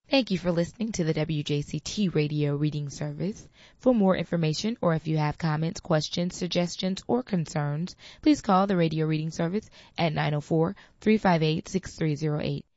Thank you for listening to the WJCT Radio Reading Service. For more information or if you have comments, questions, suggestions, or concerns, please call the Radio Reading Service at 904-358-6308.